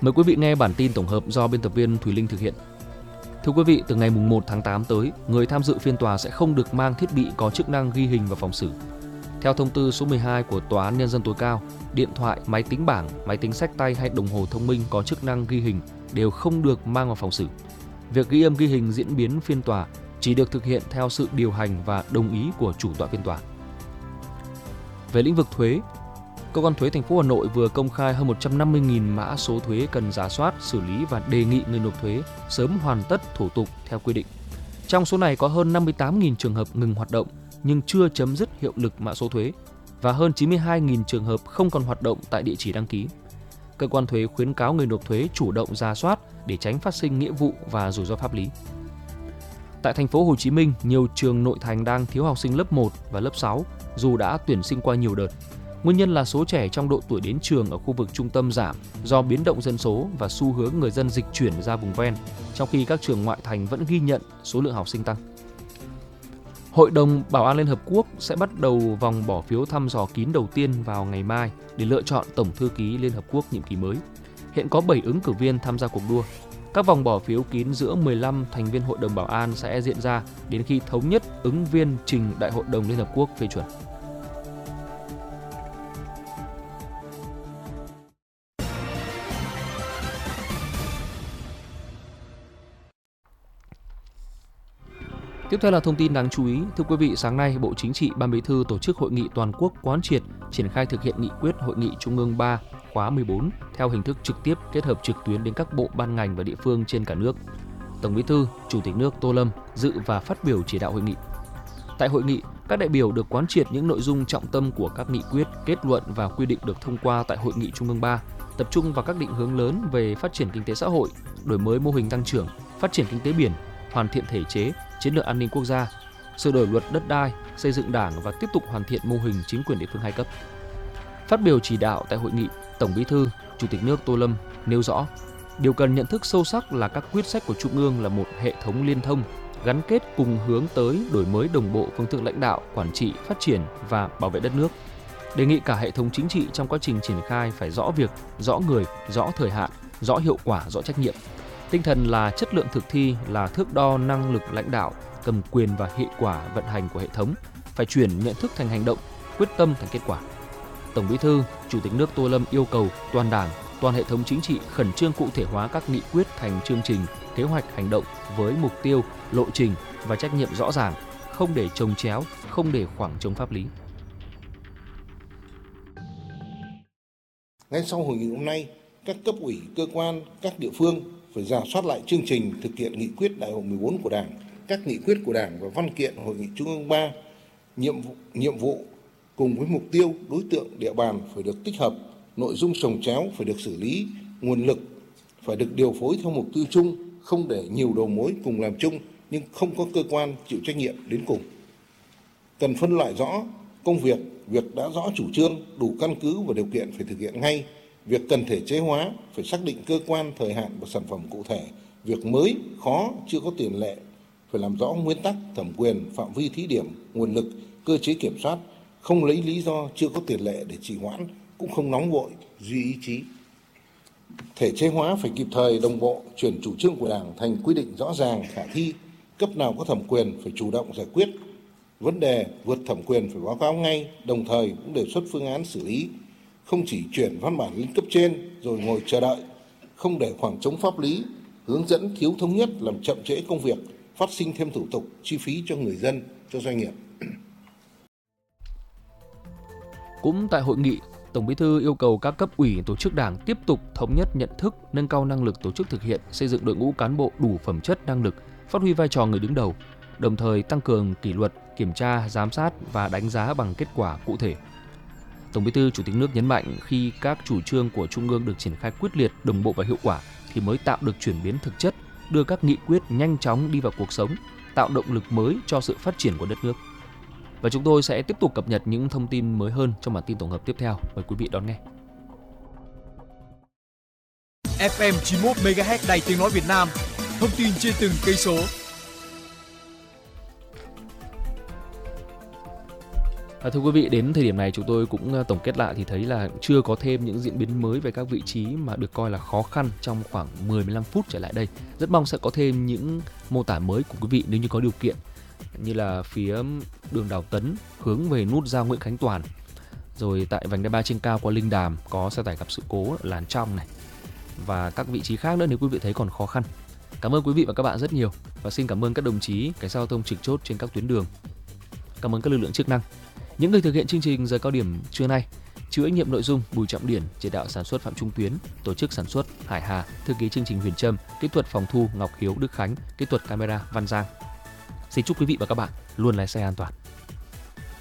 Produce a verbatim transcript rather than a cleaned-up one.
Mời quý vị nghe bản tin tổng hợp do biên tập viên Thùy Linh thực hiện. Thưa quý vị, từ ngày mùng một tháng tám tới, người tham dự phiên tòa sẽ không được mang thiết bị có chức năng ghi hình vào phòng xử. Theo thông tư số mười hai của Tòa án Nhân dân tối cao, điện thoại, máy tính bảng, máy tính xách tay hay đồng hồ thông minh có chức năng ghi hình đều không được mang vào phòng xử. Việc ghi âm ghi hình diễn biến phiên tòa chỉ được thực hiện theo sự điều hành và đồng ý của chủ tọa phiên tòa. Về lĩnh vực thuế, Cơ quan thuế thành phố Hà Nội vừa công khai hơn một trăm năm mươi nghìn mã số thuế cần rà soát, xử lý và đề nghị người nộp thuế sớm hoàn tất thủ tục theo quy định. Trong số này có hơn năm mươi tám nghìn trường hợp ngừng hoạt động nhưng chưa chấm dứt hiệu lực mã số thuế và hơn chín mươi hai nghìn trường hợp không còn hoạt động tại địa chỉ đăng ký. Cơ quan thuế khuyến cáo người nộp thuế chủ động rà soát để tránh phát sinh nghĩa vụ và rủi ro pháp lý. Tại thành phố Hồ Chí Minh, nhiều trường nội thành đang thiếu học sinh lớp một và lớp sáu dù đã tuyển sinh qua nhiều đợt. Nguyên nhân là số trẻ trong độ tuổi đến trường ở khu vực trung tâm giảm do biến động dân số và xu hướng người dân dịch chuyển ra vùng ven, trong khi các trường ngoại thành vẫn ghi nhận số lượng học sinh tăng. Hội đồng Bảo an Liên Hợp Quốc sẽ bắt đầu vòng bỏ phiếu thăm dò kín đầu tiên vào ngày mai để lựa chọn Tổng thư ký Liên Hợp Quốc nhiệm kỳ mới. Hiện có bảy ứng cử viên tham gia cuộc đua. Các vòng bỏ phiếu kín giữa mười lăm thành viên Hội đồng Bảo an sẽ diễn ra đến khi thống nhất ứng viên trình Đại hội đồng Liên Hợp Quốc phê chuẩn. Tiếp theo là thông tin đáng chú ý. Thưa quý vị, sáng nay, Bộ Chính trị, Ban Bí thư tổ chức hội nghị toàn quốc quán triệt, triển khai thực hiện nghị quyết Hội nghị Trung ương ba khóa mười bốn theo hình thức trực tiếp kết hợp trực tuyến đến các bộ ban ngành và địa phương trên cả nước. Tổng Bí thư, Chủ tịch nước Tô Lâm dự và phát biểu chỉ đạo hội nghị. Tại hội nghị, các đại biểu được quán triệt những nội dung trọng tâm của các nghị quyết, kết luận và quy định được thông qua tại Hội nghị Trung ương ba, tập trung vào các định hướng lớn về phát triển kinh tế xã hội, đổi mới mô hình tăng trưởng, phát triển kinh tế biển, hoàn thiện thể chế, chiến lược an ninh quốc gia, sửa đổi luật đất đai, xây dựng đảng và tiếp tục hoàn thiện mô hình chính quyền địa phương hai cấp. Phát biểu chỉ đạo tại hội nghị, Tổng Bí thư, Chủ tịch nước Tô Lâm nêu rõ, điều cần nhận thức sâu sắc là các quyết sách của Trung ương là một hệ thống liên thông, gắn kết cùng hướng tới đổi mới đồng bộ phương thức lãnh đạo, quản trị, phát triển và bảo vệ đất nước. Đề nghị cả hệ thống chính trị trong quá trình triển khai phải rõ việc, rõ người, rõ thời hạn, rõ hiệu quả, rõ trách nhiệm. Tinh thần là chất lượng thực thi là thước đo năng lực lãnh đạo, cầm quyền và hiệu quả vận hành của hệ thống, phải chuyển nhận thức thành hành động, quyết tâm thành kết quả. Tổng Bí thư, Chủ tịch nước Tô Lâm yêu cầu toàn Đảng, toàn hệ thống chính trị khẩn trương cụ thể hóa các nghị quyết thành chương trình, kế hoạch hành động với mục tiêu, lộ trình và trách nhiệm rõ ràng, không để chồng chéo, không để khoảng trống pháp lý. Ngay sau hội nghị hôm nay, các cấp ủy, cơ quan, các địa phương phải rà soát lại chương trình thực hiện nghị quyết Đại hội mười bốn của Đảng, các nghị quyết của Đảng và văn kiện Hội nghị Trung ương ba, nhiệm vụ, nhiệm vụ cùng với mục tiêu, đối tượng, địa bàn phải được tích hợp, nội dung chồng chéo phải được xử lý, nguồn lực phải được điều phối theo mục tiêu chung, không để nhiều đầu mối cùng làm chung nhưng không có cơ quan chịu trách nhiệm đến cùng. Cần phân loại rõ công việc, việc đã rõ chủ trương, đủ căn cứ và điều kiện phải thực hiện ngay. Việc cần thể chế hóa phải xác định cơ quan, thời hạn và sản phẩm cụ thể. Việc mới, khó, chưa có tiền lệ phải làm rõ nguyên tắc, thẩm quyền, phạm vi thí điểm, nguồn lực, cơ chế kiểm soát. Không lấy lý do chưa có tiền lệ để trì hoãn, cũng không nóng vội, duy ý chí. Thể chế hóa phải kịp thời, đồng bộ, chuyển chủ trương của Đảng thành quy định rõ ràng, khả thi. Cấp nào có thẩm quyền phải chủ động giải quyết. Vấn đề vượt thẩm quyền phải báo cáo ngay, đồng thời cũng đề xuất phương án xử lý. Không chỉ chuyển văn bản lên cấp trên rồi ngồi chờ đợi, không để khoảng trống pháp lý, hướng dẫn thiếu thống nhất làm chậm trễ công việc, phát sinh thêm thủ tục, chi phí cho người dân, cho doanh nghiệp. Cũng tại hội nghị, Tổng Bí thư yêu cầu các cấp ủy, tổ chức Đảng tiếp tục thống nhất nhận thức, nâng cao năng lực tổ chức thực hiện, xây dựng đội ngũ cán bộ đủ phẩm chất, năng lực, phát huy vai trò người đứng đầu, đồng thời tăng cường kỷ luật, kiểm tra, giám sát và đánh giá bằng kết quả cụ thể. Tổng Bí thư Chủ tịch nước nhấn mạnh khi các chủ trương của Trung ương được triển khai quyết liệt, đồng bộ và hiệu quả thì mới tạo được chuyển biến thực chất, đưa các nghị quyết nhanh chóng đi vào cuộc sống, tạo động lực mới cho sự phát triển của đất nước. Và chúng tôi sẽ tiếp tục cập nhật những thông tin mới hơn trong bản tin tổng hợp tiếp theo. Mời quý vị đón nghe. ép em chín mươi mốt mê ga héc Đài Tiếng nói Việt Nam, thông tin trên từng cây số. À, thưa quý vị, đến thời điểm này chúng tôi cũng tổng kết lại thì thấy là chưa có thêm những diễn biến mới về các vị trí mà được coi là khó khăn trong khoảng mười đến mười lăm phút trở lại đây. Rất mong sẽ có thêm những mô tả mới của quý vị nếu như có điều kiện, như là phía đường Đào Tấn hướng về nút giao Nguyễn Khánh Toàn, rồi tại vành đai ba trên cao qua Linh Đàm có xe tải gặp sự cố ở làn trong này, và các vị trí khác nữa nếu quý vị thấy còn khó khăn. Cảm ơn quý vị và các bạn rất nhiều, và xin cảm ơn các đồng chí cảnh sát giao thông trực chốt trên các tuyến đường. Cảm ơn các lực lượng chức năng. Những người thực hiện chương trình giờ cao điểm trưa nay: chịu trách nhiệm nội dung Bùi Trọng Điển, chỉ đạo sản xuất Phạm Trung Tuyến, tổ chức sản xuất Hải Hà, thư ký chương trình Huyền Trâm, kỹ thuật phòng thu Ngọc Hiếu Đức Khánh, kỹ thuật camera Văn Giang. Xin chúc quý vị và các bạn luôn lái xe an toàn.